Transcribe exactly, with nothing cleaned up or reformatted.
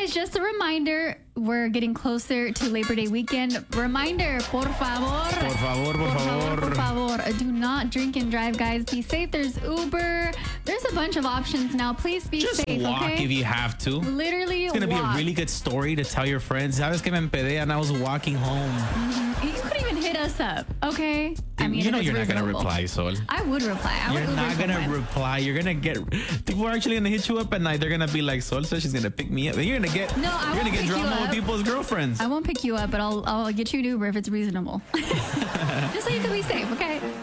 guys, just a reminder, we're getting closer to Labor Day weekend. Reminder, por favor. Por favor, por, Por favor. favor, por favor. Do not drink and drive, guys. Be safe. There's Uber. There's a bunch of options now. Please be Just safe, walk okay? if you have to. Literally It's going to be a walk. really good story to tell your friends. Sabes que me empedé and I was walking home. You could even hit us up, okay? I mean, you know if it's you're not going to reasonable. reply, Sol. I would reply. I You're would Uber not going to someone. reply. You're going to get... People are actually going to hit you up at night. They're going to be like, Sol says she's going to pick me up. And you're going to get... No, I You're won't going to get pick you drama with up. people's girlfriends. I won't pick you up, but I'll I'll get you an Uber if it's reasonable. Just so you can be safe, okay?